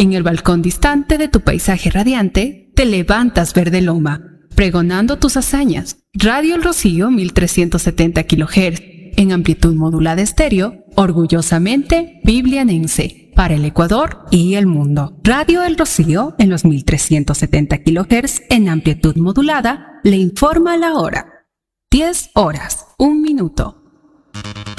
En el balcón distante de tu paisaje radiante, te levantas verde loma, pregonando tus hazañas. Radio El Rocío 1370 kHz, en amplitud modulada estéreo, orgullosamente biblianense, para el Ecuador y el mundo. Radio El Rocío, en los 1370 kHz, en amplitud modulada, le informa la hora. 10 horas, 1 minuto.